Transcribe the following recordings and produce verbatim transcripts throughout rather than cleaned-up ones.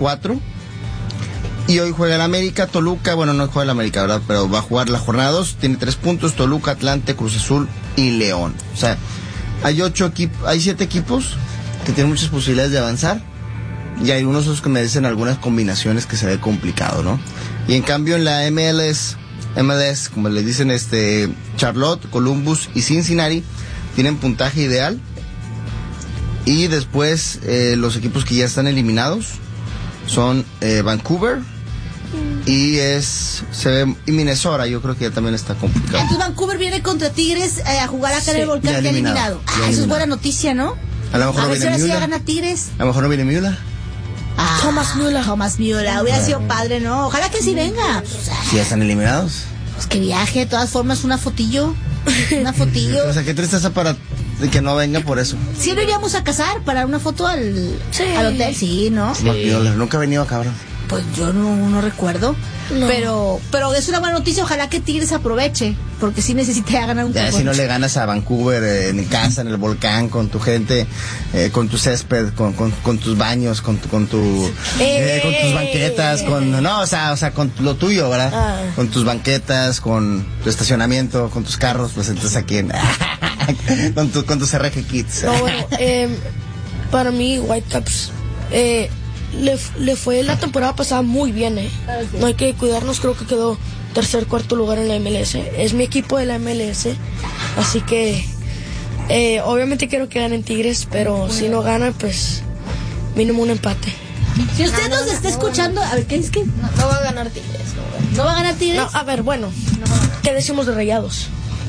cuatro. Y hoy juega el América, Toluca, bueno, no juega el América, ¿verdad? Pero va a jugar la jornada dos, tiene tres puntos, Toluca, Atlante, Cruz Azul y León. O sea, hay ocho equipos, hay siete equipos que tienen muchas posibilidades de avanzar. Y hay unos otros que me dicen algunas combinaciones que se ve complicado, ¿no? Y en cambio en la M L S, M L S, como le dicen, este, Charlotte, Columbus y Cincinnati tienen puntaje ideal. Y después eh, los equipos que ya están eliminados son eh, Vancouver y es se ve, y Minnesota. Yo creo que ya también está complicado. Entonces Vancouver viene contra Tigres eh, a jugar acá sí, en el Volcán, ya eliminado, ya eliminado. Ah, ya eso eliminado. Es buena noticia, ¿no? A lo mejor a no ver viene si ahora Müller. sí gana Tigres. A lo mejor no viene Müller. Ah, Thomas Müller. Thomas Müller, hubiera bueno. sido padre, ¿no? Ojalá que sí venga. Si ya están eliminados. Pues que viaje, de todas formas, una fotillo. Una fotillo. O sea, qué tristeza para que no venga por eso. Sí, lo iríamos a casar para una foto al, sí. al hotel, sí, ¿no? Sí. Nunca ha venido, cabrón. Pues yo no, no recuerdo. No. Pero pero es una buena noticia. Ojalá que Tigres aproveche. Porque sí necesita ganar un ya, si no le ganas a Vancouver eh, en casa, en el volcán, con tu gente, eh, con tu césped, con, con, con tus baños, con tu, con tu eh, con tus banquetas, con no, o sea, o sea, con lo tuyo, ¿verdad? Ah. Con tus banquetas, con tu estacionamiento, con tus carros, pues entonces aquí en, con tu con tus R G Kits. No, bueno, eh, para mí Whitecaps eh, le, le fue la temporada pasada muy bien, eh. No hay que cuidarnos, creo que quedó tercer, cuarto lugar en la M L S. Es mi equipo de la M L S, así que eh, obviamente quiero que ganen Tigres, pero si no gana, pues mínimo un empate. Si usted nos está escuchando, a ver, ¿qué es que? No, no va a ganar Tigres. No, ¿No va a ganar Tigres? No, a ver, bueno, ¿qué decimos de Rayados?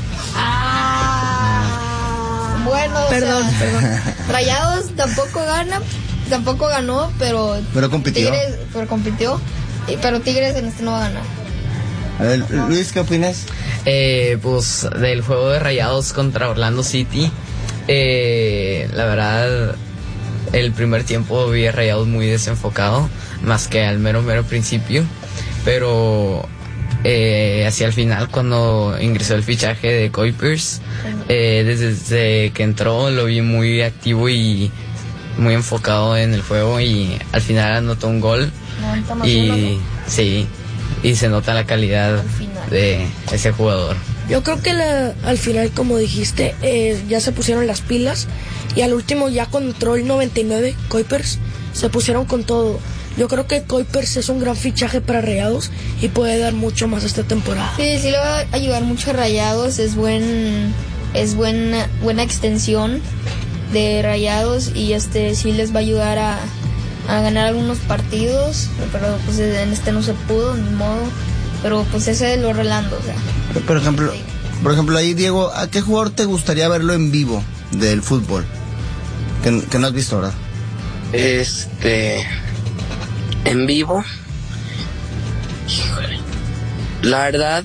Ah, bueno, perdón, o sea, perdón. Rayados tampoco gana, tampoco ganó, pero pero compitió. Tigres, pero compitió, pero Tigres en este no va a ganar. A ver, Luis, ¿qué opinas? Eh, pues del juego de Rayados contra Orlando City, eh, la verdad, el primer tiempo vi a Rayados muy desenfocado, más que al mero mero principio, pero eh, hacia el final, cuando ingresó el fichaje de Kuipers, eh, desde, desde que entró lo vi muy activo y muy enfocado en el juego, y al final anotó un gol y sí, y se nota la calidad de ese jugador. Yo creo que la, al final, como dijiste, eh, ya se pusieron las pilas, y al último, ya cuando entró el noventa y nueve, Kuipers, se pusieron con todo. Yo creo que Kuipers es un gran fichaje para Rayados y puede dar mucho más esta temporada. Sí, sí le va a ayudar mucho a Rayados, es buen es buena buena extensión de Rayados, y este sí les va a ayudar a, a ganar algunos partidos, pero pues en este no se pudo, ni modo, pero pues ese lo relando, o sea. Por ejemplo, por ejemplo ahí, Diego, ¿a qué jugador te gustaría verlo en vivo del fútbol? Que, que no has visto, ¿verdad? Este, en vivo, híjole, la verdad,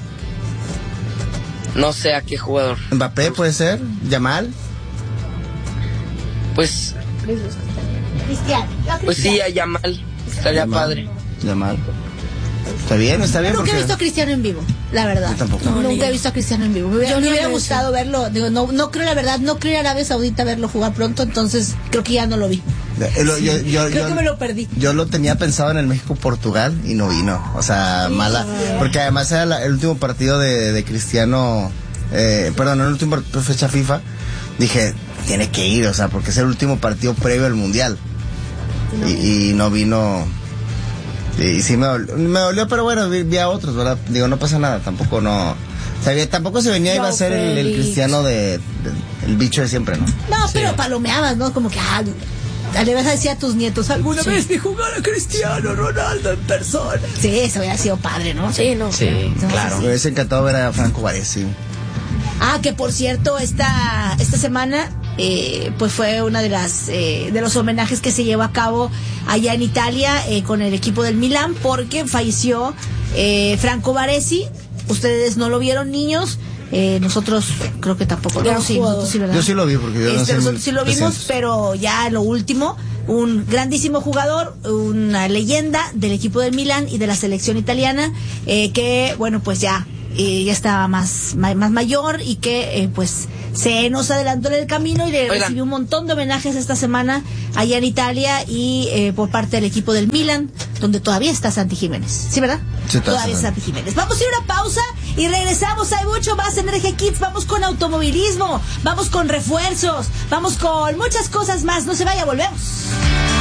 no sé a qué jugador. Mbappé puede ser, Yamal. Pues, Cristiano. pues sí, a Yamal, estaría Yamal. padre. Yamal. Está bien, está bien. Nunca Porque... he visto a Cristiano en vivo, la verdad. Yo tampoco. No, nunca he visto a Cristiano en vivo. Me, Yo me no hubiera lo gustado sé. verlo. Digo, no, no creo, la verdad, no creo en Arabia Saudita verlo jugar pronto, entonces creo que ya no lo vi. Eh, lo- yo, yo, Creo yo- que me lo perdí. Yo lo tenía pensado en el México-Portugal y no vino. O sea, mala. Porque además era la- el último partido de, de Cristiano. Eh, perdón, el último part- fecha FIFA. Dije, tiene que ir, o sea, porque es el último partido previo al Mundial. Y, y no vino. Y, y sí me dolió, me dolió, pero bueno, vi, vi a otros, ¿verdad? Digo, no pasa nada, tampoco no. O sea, tampoco se venía, iba a ser el, el Cristiano de, de- el bicho de siempre, ¿no? No, pero palomeabas, ¿no? Como que, ah, le vas a decir a tus nietos, alguna Sí. vez vi jugar a Cristiano Ronaldo en persona. Sí, eso hubiera sido padre, ¿no? Sí, no. Sí, No, claro. Me hubiese encantado ver a Franco Baresi. Ah, que por cierto, esta, esta semana, eh, pues fue una de las, eh, de los homenajes que se llevó a cabo allá en Italia, eh, con el equipo del Milán, porque falleció, eh, Franco Baresi. Ustedes no lo vieron, niños. Eh, nosotros creo que tampoco. Gran No, sí, jugador. nosotros sí, ¿verdad? Yo sí lo vi porque yo Este, nací en nosotros sí lo vimos, trescientos. pero ya lo último, un grandísimo jugador, una leyenda del equipo del Milán y de la selección italiana, eh, que bueno, pues ya eh, ya estaba más, más, más mayor y que eh, pues se nos adelantó en el camino y le Oigan. recibió un montón de homenajes esta semana allá en Italia y eh, por parte del equipo del Milan, donde todavía está Santi Jiménez. ¿Sí, verdad? Sí, está todavía Santi. Santi Jiménez. Vamos a ir a una pausa y regresamos. Hay mucho más en R G Kids. Vamos con automovilismo, vamos con refuerzos, vamos con muchas cosas más. No se vaya, volvemos.